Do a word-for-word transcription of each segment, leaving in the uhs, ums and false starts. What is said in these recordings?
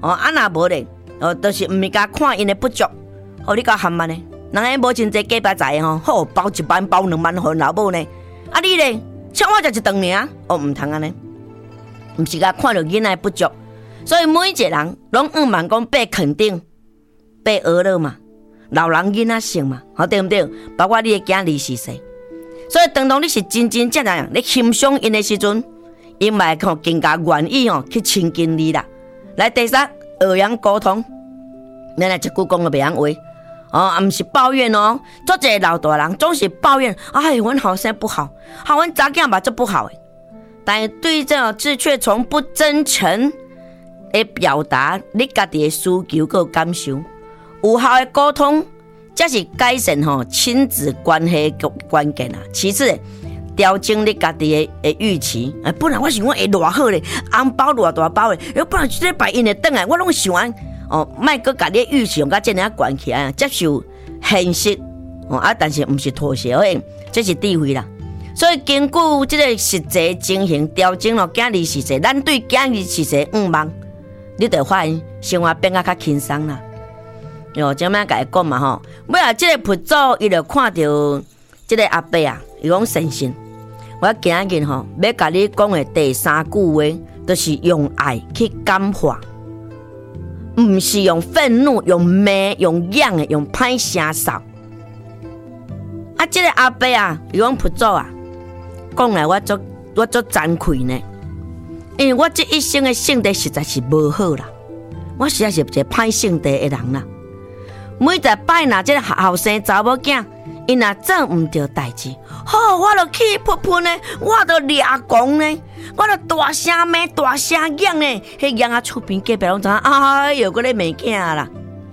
哦，啊那无咧，哦，就是毋是甲看因的不足，哦，你甲含慢呢？人家无真济假巴仔吼，好包一万包两万互老母呢，啊你咧，像我就一顿尔，哦，毋通安尼，毋是甲看到囡仔不足，所以每一个人拢毋茫讲被肯定、被娱乐嘛，老人囡仔性嘛，好对毋对？包括你的囝儿是谁？所以当当你是真真正正你欣赏因的时阵，因嘛会更加愿意哦去亲近你啦。来第三，学养沟通，咱来一句讲个袂晓话。哦，啊，毋是抱怨哦，做一个老大人总是抱怨，哎，阮后生不好，啊，阮查囝嘛做不好诶。但对这字却从不真诚的表达你家己的需求和感受，有效的沟通，才是改善吼亲子关系的关键啊。其次，调整你家己的预期，啊，本来我想我会偌好咧，红包偌大包咧，要不然这礼拜因会转来，我拢想安。哦，莫搁家己的预期用甲这样悬起来，接受现实哦啊，但是毋是妥协，诶，这是智慧啦。所以根据这个实际情形调整咯，囝儿是谁，咱对囝儿是谁毋望，你就发现生活变啊较轻松啦。哟，怎么甲伊讲嘛吼？尾啊，这个佛祖伊就看到这个阿伯啊，伊讲神仙，我今日吼要甲你讲的第三句话，就是用爱去感化。唔是用愤怒、用骂、用痒的、用歹声扫。啊，这个阿伯啊，伊讲佛祖啊，讲来我足我足惭愧呢，因为我这一生的性格实在是无好啦，我实在是一个歹性格的人啦。每一摆若这个后生查某囝，因若做唔到代志，好，我就气噗噗呢，我就抓狂呢。我就大声骂、大声嚷呢，迄嚷啊厝边隔壁拢知影，哎哟，搁咧骂囝啦。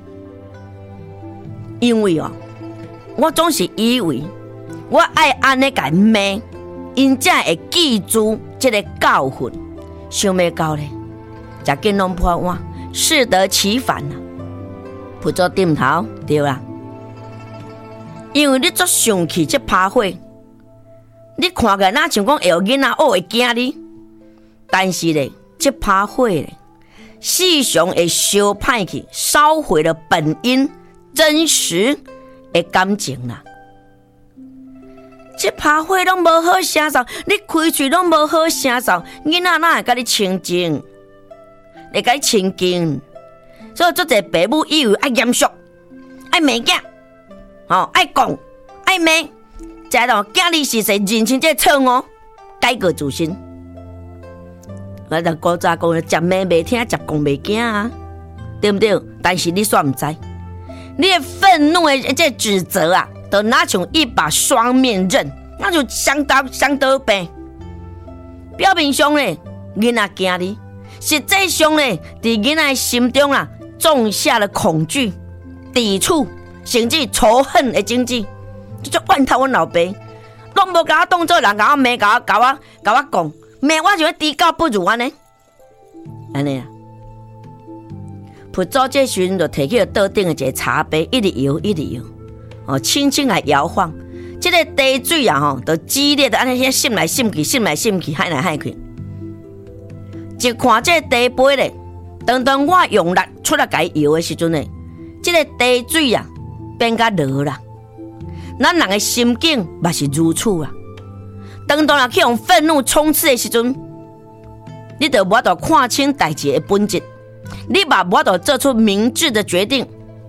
因为哦，我总是以为我爱安尼甲骂，因才会记住这个教训。想要到咧，食紧拢破碗，适得其反啦。不做点头，对啦。因为你做生气这拍火，你看起来哪像讲会有囡仔学会惊你。但是咧，这拍火咧，时常会烧歹去，烧毁了本因真实的感情啦。这拍火拢无好声嗽，你开嘴拢无好声嗽，囡仔哪会甲你亲近？会甲你亲近？所以做者爸母以为爱严肃，爱骂囝，哦，爱讲，爱骂，再到囝儿是谁认清这错误，改过自新。我就古早讲，食骂袂听，食讲袂惊啊，对不对？但是你煞唔知，你的愤怒的这指责啊，就那像一把双面刃，那就相当相当病。表面上咧，囡仔惊你，实际上咧，伫囡仔心中啊，种下了恐惧、抵触，甚至仇恨的种子。就怨头阮老爸，拢无甲我当做人，甲我骂，甲我甲我甲我讲。骂我就低高不如安尼，安尼啊！佛祖这时阵就提起了桌顶的一个茶杯，一直摇，一直摇，哦，轻轻来摇晃。这个茶水啊，吼，就激烈的安尼遐渗来渗去，渗来渗去，海来海去。一看这个茶杯咧，当当我用力出来给摇的时阵咧，这个茶水啊变甲落啦。咱人的心境嘛是如此啊。当当若去用愤怒冲刺的时阵，你就无法度看清代志的本质，你嘛无法度做出明智的决定。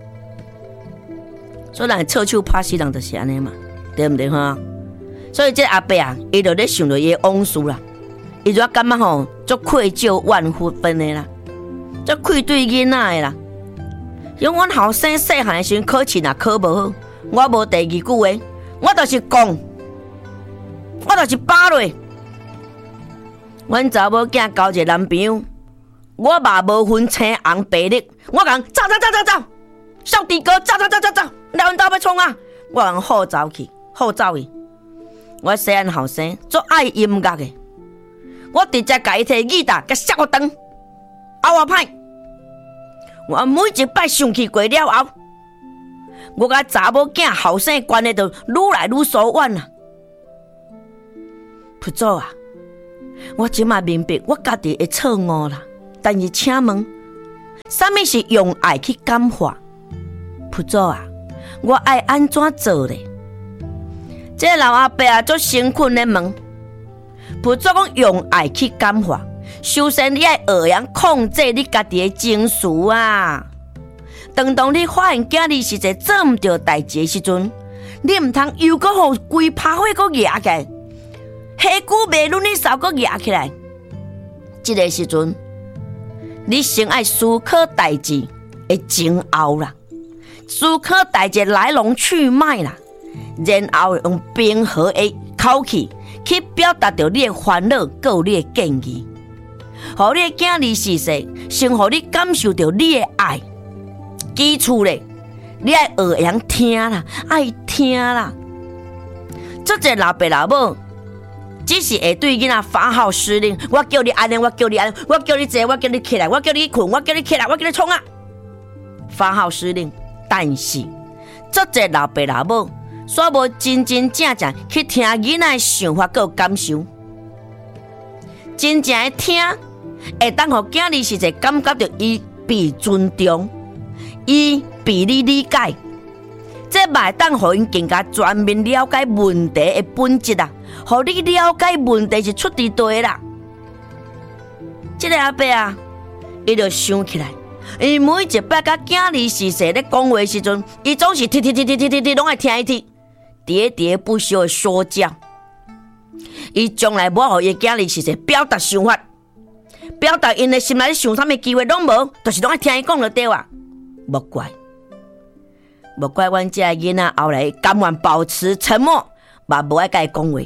所以人臭手拍死人就是安尼嘛，对不对哈？所以这阿伯啊，伊就咧想到伊的往事啦，伊就感觉吼，足愧疚万分的啦，足愧对囡仔的啦。因为阮后生细汉的时候考试若考无好，我无第二句话，我就是讲。我就是扒落，阮查某囝交一个男朋友，我嘛无分青红白绿，我讲走走走走走，少弟哥走走走走走，来阮兜要创啊！我讲好走去，好走去。我细汉后生做爱音乐的，我直接甲伊摕吉他，甲摔我灯，后我歹。我每一摆生气过了后，我甲查某囝后生关系就愈来愈疏远啦。佛祖啊，我即马明白我家己的错误啦，但是请问， 什么是用爱去感化？菩祖啊，我爱安怎做咧？这个老阿伯啊，做辛苦咧问。菩祖讲用爱去感化，首先你爱学样控制你家己的情绪啊。当当你发现囝儿是一个做唔到代志的时阵，你唔通又搁互规拍火搁压起来，下久袂论你手搁压起来。这个时阵，你先爱思考代志的前后啦，思考代志来龙去脉啦，然后用平和的口气去表达着你的烦恼，还有你的建议，互你的囝儿是说，先互你感受到你的爱。基础咧，你爱学会晓听啦，爱听啦。这个老爸老母只是会对囡仔发号施令，我叫你安尼，我叫你安尼，我叫你坐，我叫你起来，我叫你困，我叫你起来，我叫你冲啊！发号施令，但是这个老爸老母煞无真真正正去听囡仔的想法，还有感受，真正的听，会当互囝儿是一个感觉到伊被尊重。伊被你理解，这嘛会当互因更加全面了解问题的本质啊！互你了解问题是出伫地啦。这个阿伯啊，伊就想起来，伊每一摆甲囝儿是说咧讲话时阵，伊总是踢踢踢踢踢踢踢，拢爱听伊踢，喋喋不休的说教。伊从来无互伊囝儿是说表达想法，表达因的心内想啥物机会拢无，就是拢爱听伊讲就对啊。莫怪，莫怪，阮这囡仔后来甘愿保持沉默，嘛无爱甲伊讲话。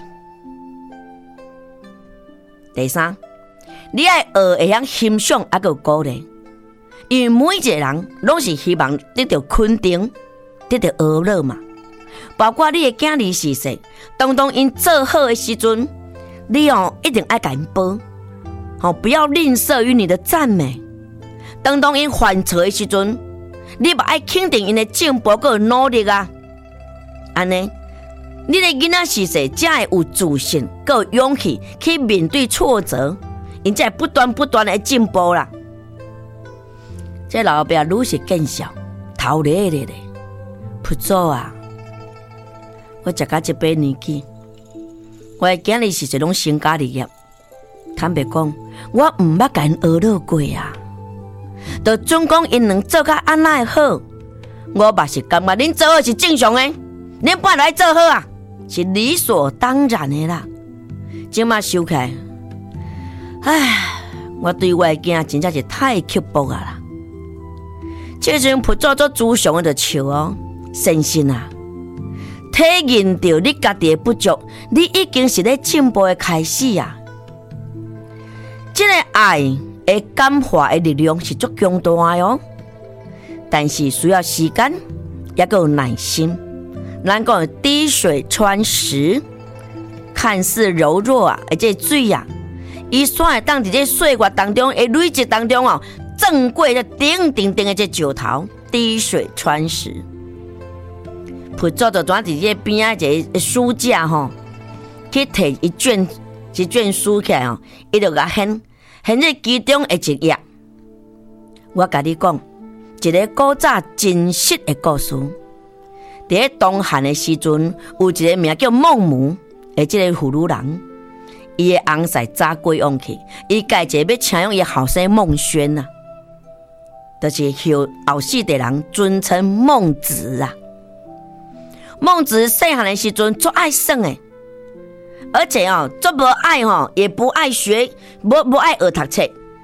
第三，你爱学会晓欣赏，还有鼓励，因为每一个人拢是希望得到肯定，得到呵乐嘛。包括你的囝儿是说，当当因做好的时阵，你哦一定爱甲因报，哦不要吝啬于你的赞美。当当因犯错的时阵，你嘛爱肯定因的进步佮努力啊！安尼，你的囡仔是说才会有自信，佮有勇气去面对挫折，因才会不断不断的进步啦。这老爸愈是见笑，头咧咧咧，菩祖啊！我食到这把年纪，我的囝儿是一种成家立业。坦白讲，我毋捌甲因学乐过啊。就总讲因能做甲安那好，我嘛是感觉恁做好是正常的，恁本来做好啊，是理所当然的啦。即马想起来，唉，我对我的囝真正是太刻薄啊啦。这阵菩萨做主上的就笑哦，先生啊，体认到你家己的不足，你已经是咧进步的开始啊。这个爱的感化的力量是足强大的哦，但是需要时间，也有耐心。咱讲滴水穿石，看似柔弱啊，而这水啊，伊煞会当伫这岁月当中，会累积当中哦，正过这顶顶顶的这石头，滴水穿石。菩萨就转伫这边啊，一个书架吼，去摕一卷一卷书起来哦，伊就甲掀。现在其中的一页，我甲你讲一个古早真实的故事。在东汉的时阵，有一个名叫孟母的这个妇女人，伊的翁婿早归往去，伊家一要请用伊后生孟宣呐，就是后后世的人尊称孟子啊。孟子细汉的时阵最爱耍的。而且哦，做无爱吼，也不爱学，无无爱学读册。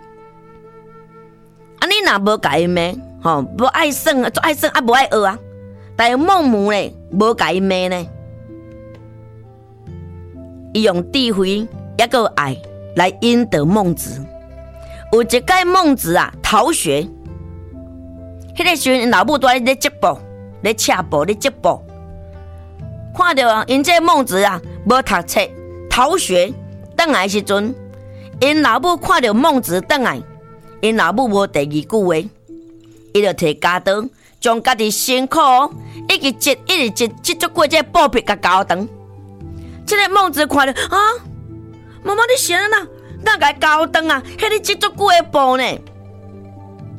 啊，你若无甲伊骂，吼，无爱耍，做爱耍啊，无爱学啊。但是孟母咧，无甲伊骂呢，伊用智慧也个爱来引导孟子。有一届孟子啊逃学，迄个时阵老母都在咧织布，咧车布，咧织布。看到因这孟子啊，无读册，逃学，倒来时阵，因老母看到孟子倒来，因老母无第二句话，伊就摕家刀，将家己辛苦一直织，一直织，织足过这布片甲交长。这个孟子看到啊，妈妈你想哪哪甲交长啊？迄个织足久的布呢？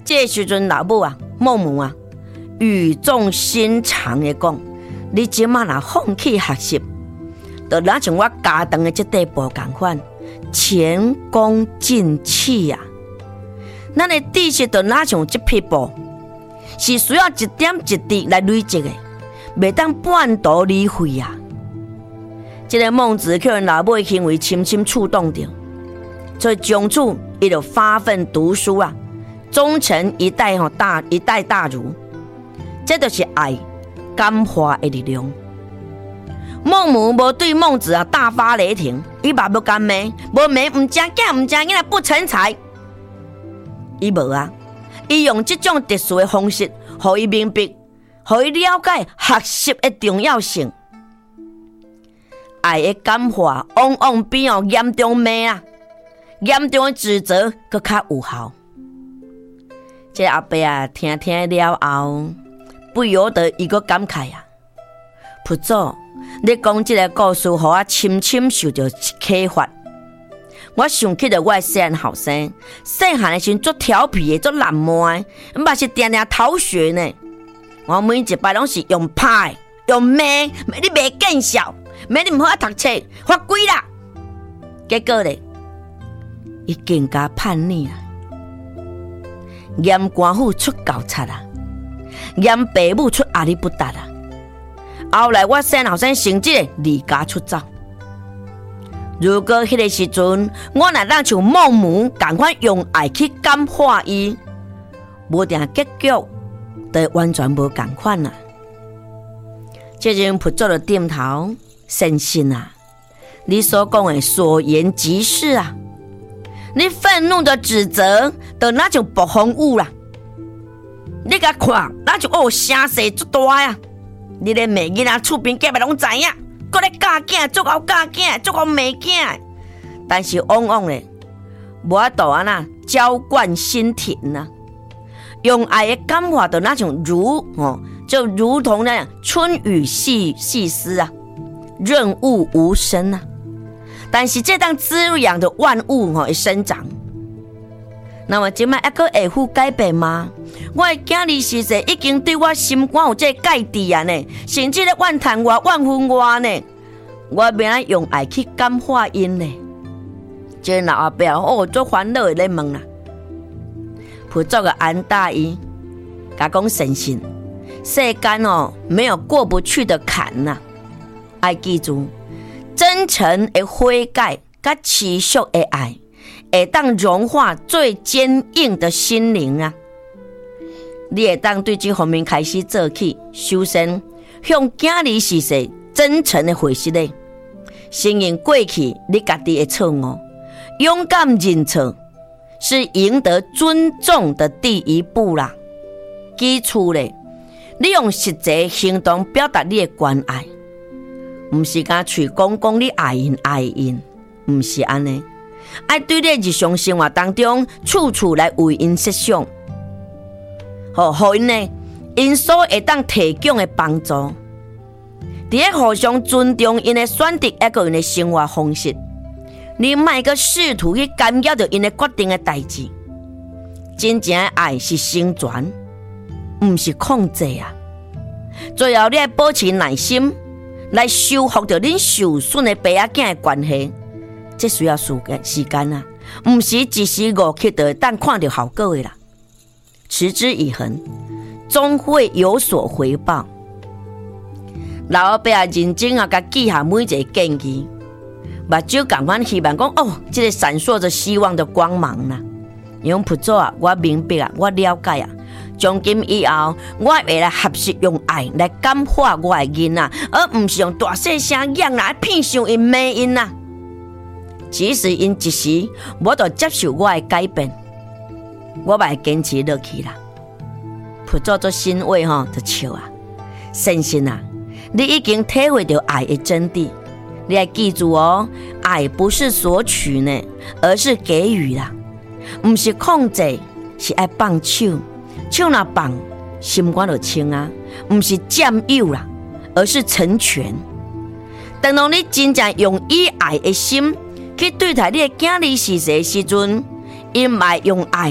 这时阵老母啊，孟母啊，语重心长的讲：你即马若放弃学习，就若像我家长的这地步同款，前功尽弃啊！咱的知识就若像这匹布，是需要一点一滴来累积的，袂当半途而废啊！这个孟子被人老母的行为深深触动着，所以从此伊就发奋读书啊，终成一代吼大一代大儒。这就是爱感化的力量。孟母无对孟子啊大发雷霆，伊嘛无干骂，无骂唔正囝唔正囡仔不成才。伊无啊，伊用这种特殊的方式，互伊明白，互伊了解学习的重要性。爱的感化往往比哦严重骂啊，严重的指责更较有效。这阿伯啊，听听了后，不由得伊个感慨啊，菩祖，你讲这个故事，互我深深受到启发。我想起了我的细汉后生，细汉的时阵做调皮的，做懒惰的，嘛是定定逃学呢。我每一摆拢是用拍，用骂，你袂见笑，骂你唔好啊读册，发鬼啦。结果咧，伊更加叛逆啊，嫌官府出高贼啊，嫌爸母出阿里不达啊。后来我细汉后生成绩离家出走。如果迄个时阵，我若让像孟母同款用爱去感化伊，无定结局就完全无同款啦。这阵菩萨就点头，先生啊，你所讲的所言极是啊。你愤怒的指责，就那像暴风雨啦。你甲看，那就哦声势足大呀！你连骂囡仔厝边隔壁拢知影。搁咧教囝，足够教囝，足够骂囝，但是往往咧，无法度啊呐，浇灌心田呐，用爱的感化的那种如哦，就如同那样春雨细细丝啊，润物无声啊。但是这当滋养的万物哦，会生长。那么今麦还阁会付改变吗？我的囝儿时势已经对我心肝有这芥蒂啊呢，甚至咧怨叹我、怨恨我呢。我要来用爱去感化因呢。这老阿伯哦，做烦恼的咧问啦。菩萨个安大伊，甲讲神仙，世间哦没有过不去的坎呐、啊。爱记住，真诚的悔改，甲持续的爱。会当融化最坚硬的心灵啊！你会当对这方面开始做起，首先向囝儿时势真诚的回息咧，承认过去你家己的错误，勇敢认错是赢得尊重的第一步啦。基础咧，你用实际行动表达你的关爱，唔是讲嘴讲讲你爱因爱因，唔是安尼。爱对你日常生活当中，处处来为因设想，好，互因呢，因所会当提供的帮助，伫咧互相尊重因的选择，一个因的生活方式。你莫个试图去干扰着因的决定的代志。真正的爱是成全，唔是控制啊。最后，你要保持耐心，来修复着恁受损的爸仔囝的关系。这需要时间时间啊，唔是一时五刻就但看到效果的啦。持之以恒，终会有所回报。老阿伯啊，认真啊，甲记下每一个建议，目睭感官希望讲哦，这个闪烁着希望的光芒啦、啊。用菩萨啊，我明白啊，我了解啊。从今以后，我会来合适用爱来感化我的囡仔，而唔是用大细声让来骗上因骂因啊。即使因一时，我就接受我的改变，我嘛会坚持落去啦。菩萨做欣慰吼，就笑啊，先生啊，你已经体会到爱的真谛，你要记住哦，爱不是索取呢，而是给予啦，不是控制，是爱放手，手若放，心肝就清啊，不是占有啦，而是成全。等到你真正用以爱的心。去对待你的囝儿时势的时阵，因嘛用爱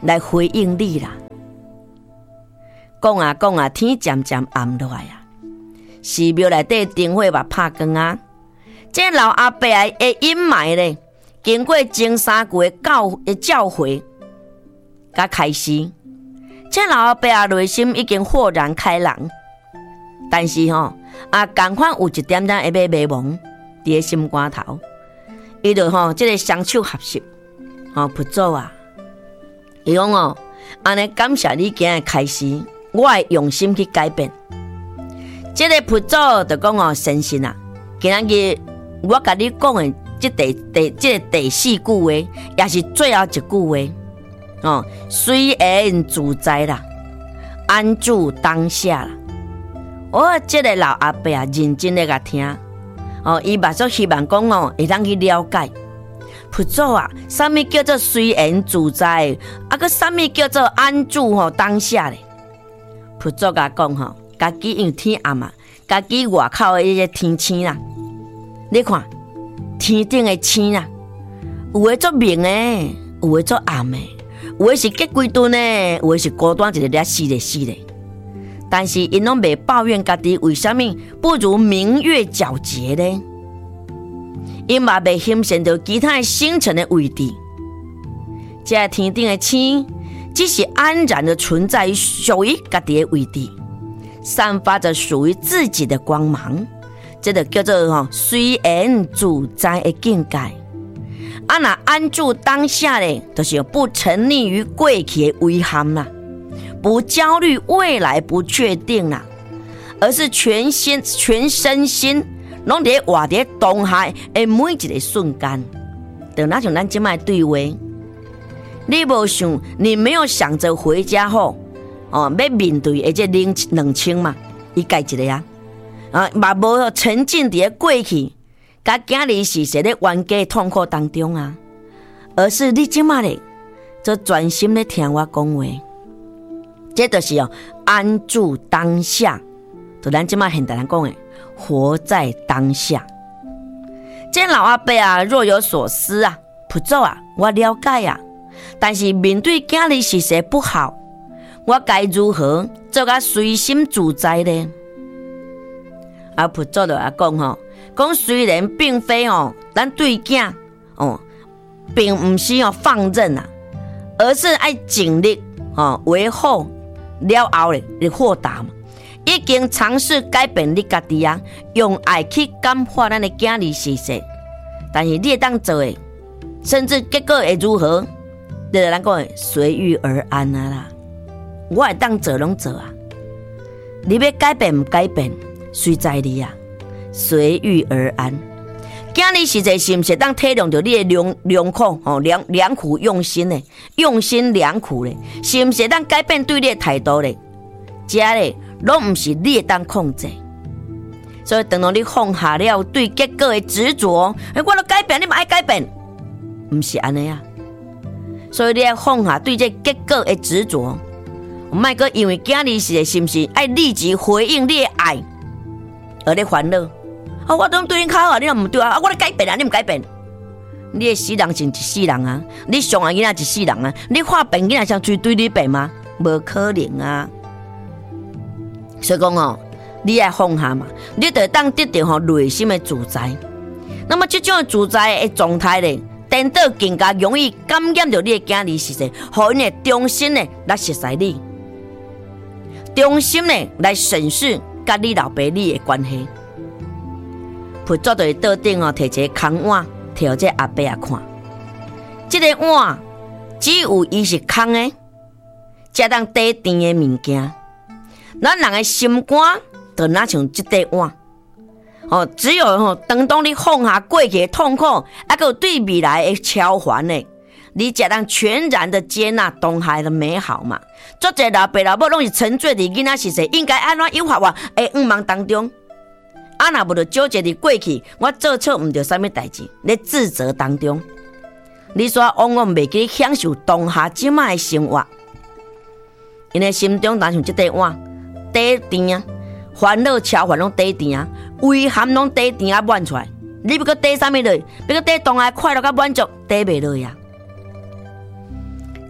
来回应你啦。讲啊讲啊，天渐渐暗落来啊，寺庙内底灯火嘛拍光啊。这老阿伯啊的阴霾咧，经过前三句的教的教诲，甲开始，这老阿伯啊内心已经豁然开朗，但是吼、哦、啊，同款有一点点会要迷茫伫个心肝头，伊就吼即、這个双手合十，吼、哦、佛祖啊，伊讲哦，安尼感谢你今日开始。我会用心去改变。这个佛祖就讲哦，先生啊，今仔日我甲你讲的这第第这个第四句话，也是最后一句话哦，随缘自在啦，安住当下啦。我这个老阿伯啊，认真的甲听哦，伊嘛说希望讲哦，会当去了解佛祖啊，什么叫做随缘自在，啊个什么叫做安住吼当下咧？佛祖甲讲吼，家己因为天暗啊，家己外口的迄个天星啦，你看天顶的星啦，有的做明的，有的做暗的，有的是结几顿的，有的是孤单一个咧死咧死咧。但是因拢袂抱怨家己为什么不如明月皎洁呢？因嘛袂欣赏到其他星辰的位置。这天顶的星，只是安然的存在于属于家己的位置，散发着属于自己的光芒，这就叫做吼随缘自在的境界。啊，那安住当下咧，就是不沉溺于过去的遗憾啦，不焦虑未来不确定啦，而是全心全身心拢伫活伫当下的每一个瞬间。就那像咱即摆对话。你无想，你没有想着回家后，哦，要面对而且冷冷清嘛？伊改一个啊，啊，嘛无沉浸伫过去，甲今日是谁咧冤家痛苦当中啊？而是你即马咧，就专心咧听我讲话，这就是哦，安住当下，就咱即马现代人讲的，活在当下。这老阿伯啊，若有所思啊，佛祖啊，我了解啊。但是面对今日是谁不好，我该如何做个随心自在呢？啊，佛祖就啊讲吼，讲虽然并非哦，咱对囝哦，并不是哦放任啊，而是爱尽力哦维护了后咧，你豁达嘛，已经尝试改变你家己啊，用爱去感化咱的今日是谁，但是你会当做的，甚至结果会如何？你就咱讲随遇而安啊啦，我会当做拢做啊。你要改变唔改变，随在你啊，随遇而安。今日实在是唔是当体谅到你的良良苦哦，良良苦用心的，用心良苦咧，是唔是当改变对你的态度咧？这咧拢唔是你当控制。所以等到你放下了对结果的执着，我都改变，你嘛爱改变，唔是安尼啊。所以你要放下对这结果的执着，莫阁因为今日是是不是爱立即回应你的爱而咧烦恼。啊，我都对你较好，你又唔对啊！啊，我咧改变啊，你唔改变，你的死人是一世人啊，你上个囡仔一世人啊，你化病囡仔像追对你病吗？无可能啊！所以讲哦，你要放下嘛，你就当得到吼内心的自在。那么这种自在的状态咧。颠倒更加容易感染到你的今日是谁，互因的重新的来熟悉你，重新的来审视甲你老爸你的关系。佛祖就倒顶哦，摕一个空碗，摕互这阿伯啊看。这个碗只有伊是空的，才当底甜的物件。咱人的心肝就哪像这块碗。哦，只有吼、哦，当当你放下过去的痛苦，还有对未来的超凡呢，你才能全然的接纳当下的美好嘛。做者老爸老母拢是沉醉伫囡仔时势，应该安怎优化我的愿望当中。啊，若无就纠结伫过去，我做错毋对啥物代志，咧自责当中，你煞往往袂记享受当下即卖的生活。因的心中当像即块碗底甜啊，烦恼超烦拢底甜啊。遗憾拢底甜啊满出来，你要搁底啥物落？要搁底当下快乐甲满足，底袂落啊！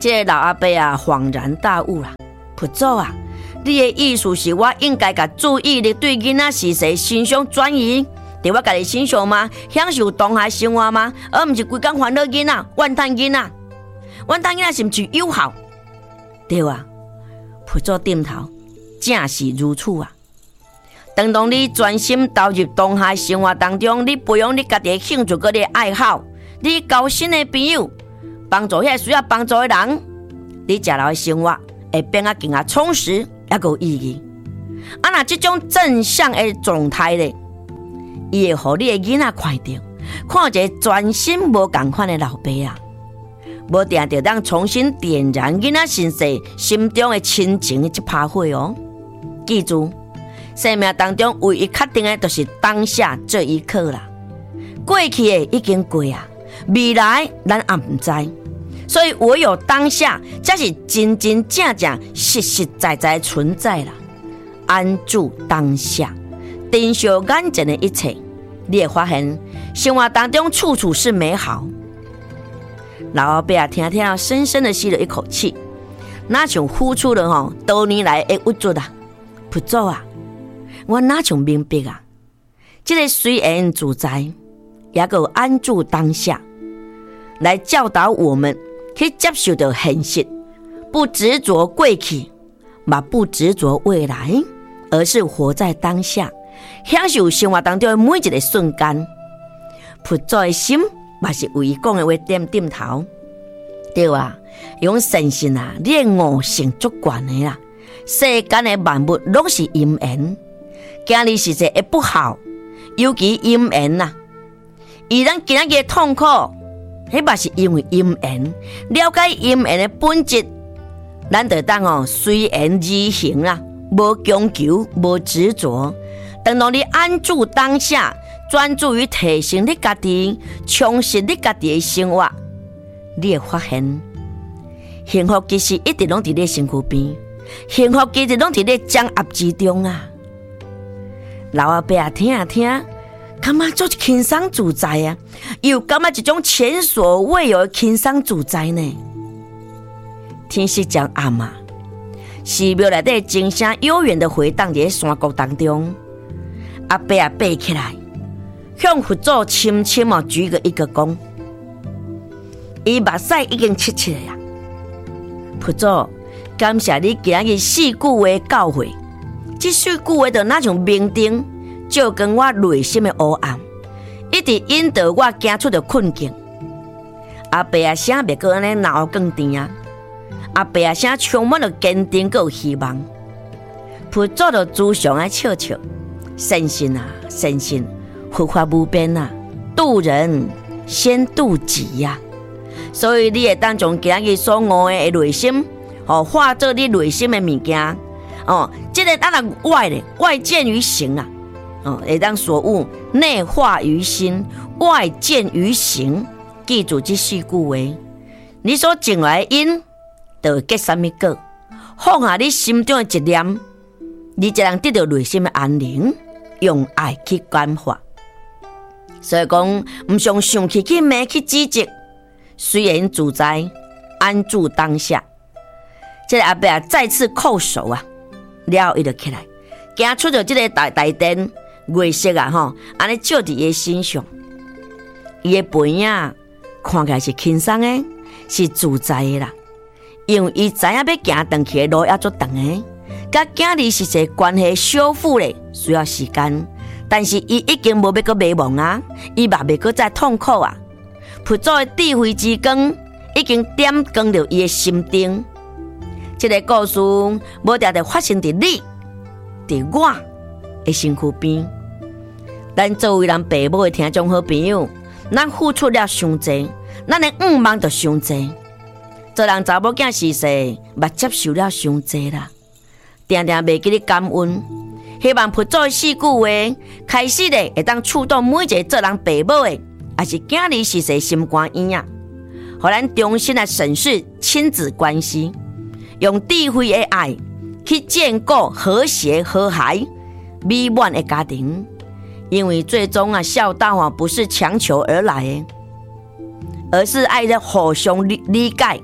这个老阿伯啊，恍然大悟啦，佛祖啊，你的意思是我应该把注意力对囡仔是谁身上转移，对我家己身上吗？享受当下生活吗？而不是规工烦恼囡仔、怨叹囡仔。怨叹囡仔是不是有效？对啊，佛祖点头，正是如此啊。当当你专心投入当下生活当中，你培养你家己的兴趣、个你的爱好，你交新的朋友，帮助遐需要帮助的人，你食落的生活会变啊更加充实，也有意义。啊，那这种正向的状态咧，伊会互你的囡仔看到，看一个专心无共款的老爸啊，无定着当重新点燃囡仔身世心中的亲情的一把火哦。记住。生命当中唯一确定的，就是当下这一刻啦。过去的已经过啊，未来咱也唔知，所以唯有当下才是真真正正、实实在在存在啦。安住当下，珍惜眼前的一切，你会发现生活当中处处是美好。老阿伯啊，听听，深深的吸了一口气，那像付出了吼多年来的物质啊，不走啊。我哪像明白啊？这个随缘自在，也个安住当下，来教导我们去接受到现实，不执着过去，嘛不执着未来，而是活在当下，享受生活当中的每一个瞬间。佛祖的心，嘛是为伊讲的话点点头，对啊，用神性啊，你的悟性足悬的啦，世间的万物拢是因缘。今日是一个不好，尤其因缘呐。而咱今日的痛苦，迄嘛是因为因缘。了解因缘的本质，咱就当哦随缘而行啦，无强求，无执着。当当你安住当下，专注于提升你家己，充实你家己的生活，你会发现，幸福其实一直拢伫你身躯边，幸福其实拢伫你掌握之中啊。老阿伯啊，听啊听，感觉足轻松自在啊，又感觉一种前所未有的轻松自在呢。天色将暗啊，寺庙内底钟声悠远的回荡在山谷当中。阿伯啊，爬起来，向佛祖深深啊举个一个躬，伊目屎已经沏起来啊。佛祖，感谢你今日四句话教诲。这四句话就那像明灯，照光我内心的黑暗，一直引导我走出的困境。阿伯啊，声别个安尼脑更甜啊！阿伯啊，声充满了坚定和希望。佛祖就慈祥的笑笑，深信啊，深信，佛法无边啊，渡人先渡己呀、啊。所以你会当从今日所悟的内心，哦，化作你内心的物件。哦，这个当然外的外见于行啊，哦，会当所悟内化于心，外见于行。记住这四句话，你所种来的因，就会结什么果？放下你心中的一念，你才能得到内心的安宁，用爱去感化。所以讲，唔想想起去骂去指责，虽然自在，安住当下。这个阿伯啊，再次叩首啊！了后，伊就起来，行出了这个大大殿，月色啊吼，安尼照伫伊身上，伊的背影看起来是轻松的，是自在的啦。因为伊知影要行长去的路要足长的，甲今日是一个关系修复咧，需要时间。但是伊已经无要阁迷茫啊，伊嘛袂阁再痛苦啊。佛祖的智慧之光已经点光了伊的心灯。这个故事无定定发生伫你、伫我的身躯边。咱作为人父母的听众好朋友，咱付出了伤济，咱的愿望就伤济。做人查某囝时势，嘛接受了伤济啦。定定袂记咧感恩，希望佛祖的四句话开始咧，会当触动每一个做人父母的，也是囝儿时势心肝院啊，互咱重新来审视亲子关系。用智慧的爱去建构和谐、和谐、美满的家庭，因为最终啊，孝道啊不是强求而来的，而是爱的互相理解、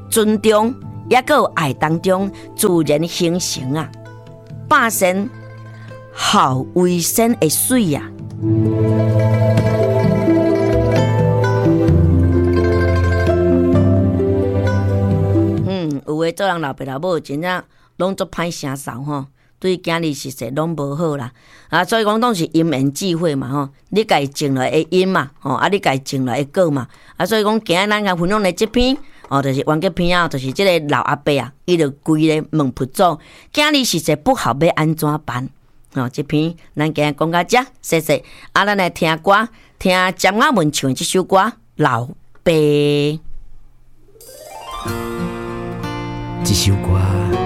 尊重也搁有爱当中自然形成啊，百善孝为先的水啊。嗯，有诶做人老爸老母真正拢做歹声扫吼。对囝儿实际拢无好啦，啊，所以讲拢是因缘际会嘛吼，你家种来会因嘛，吼，啊，你家种来会果嘛，啊，所以讲今日咱甲分享的这篇，哦，就是完结篇啊，就是这个老阿伯啊，伊就规咧问佛祖，囝儿实际不好要安怎办？哦，这篇咱今日讲到这，谢谢，啊，咱来听歌，听江雅文唱的这首歌《老爸》。 这首歌。